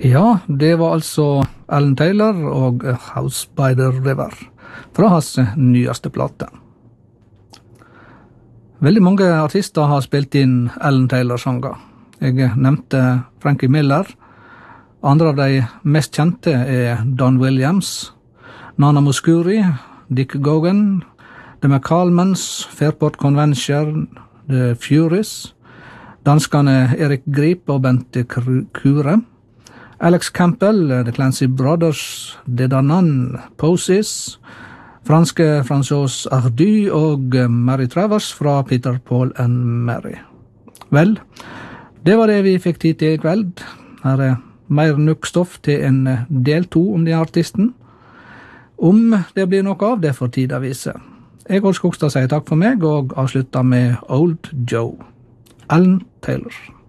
Ja, det var altså Alan Taylor og House by the River fra hans nyeste plate. Veldig mange artister har spilt inn Alan Taylor-sanger. Jeg nevnte Frankie Miller. Andre av de mest kjente er Don Williams, Nana Mouskouri, Dick Gaughan, The McCallmans, Fairport Convention, The Furies, danskene Erik Grip og Bente Kure, Alex Campbell, The Clancy Brothers, Dedanan, Posies, franske François Hardy og Mary Travers fra Peter, Paul and Mary. Vel, det var det vi fikk tid til i kveld. Her er mer nukkstoff til en del 2 om denne artisten. Om det blir noe av, det får tid å vise. Jeg, Odd Skogstad, sier takk for meg og avslutter med Old Joe. Alan Taylor.